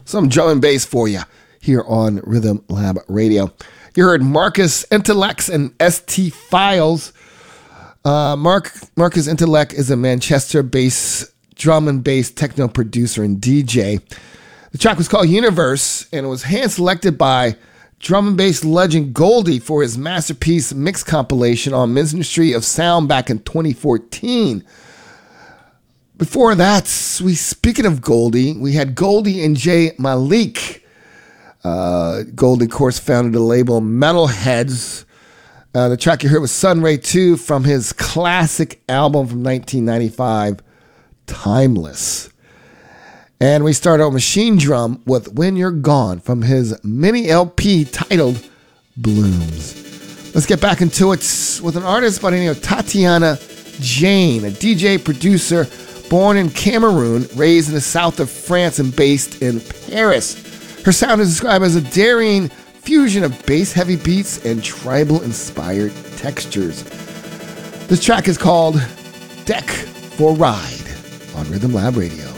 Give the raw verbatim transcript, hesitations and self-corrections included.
some drum and bass for you here on Rhythm Lab Radio. You heard Marcus Intellect and S T Files. Uh, Mark Marcus Intellect is a Manchester bass drum and bass techno producer and D J. The track was called Universe, and it was hand selected by drum and bass legend Goldie for his masterpiece mix compilation on Ministry of Sound back in twenty fourteen. Before that, we speaking of Goldie, we had Goldie and Jay Malik. Uh, Goldie, of course, founded the label Metalheads. Uh, the track you heard was Sunray two from his classic album from nineteen ninety-five, Timeless. And we started out Machine Drum with When You're Gone from his mini L P titled Blooms. Let's get back into it with an artist by the name of Tatiana Jane, a D J producer born in Cameroon, raised in the south of France and based in Paris. Her sound is described as a daring fusion of bass-heavy beats and tribal-inspired textures. This track is called Deck for Ride on Rhythm Lab Radio.